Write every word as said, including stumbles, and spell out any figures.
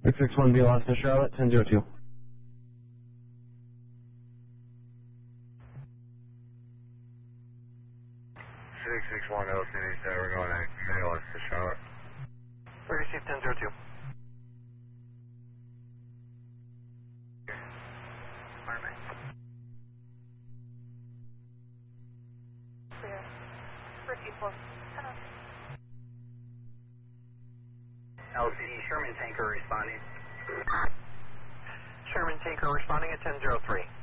six six one, be lost to Charlotte, ten zero two. six six one, L C D, so we're going to be lost to Charlotte. We received ten zero two. Clear. Repeat for L C D, Sherman tanker responding. Sherman tanker responding at ten zero three.